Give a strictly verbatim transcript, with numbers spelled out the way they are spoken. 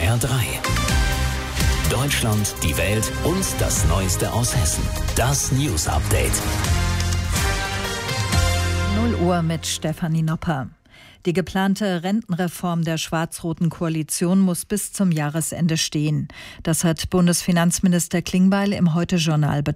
R drei. Deutschland, die Welt und das Neueste aus Hessen. Das News Update. null Uhr mit Stefanie Nopper. Die geplante Rentenreform der schwarz-roten Koalition muss bis zum Jahresende stehen. Das hat Bundesfinanzminister Klingbeil im Heute-Journal betont.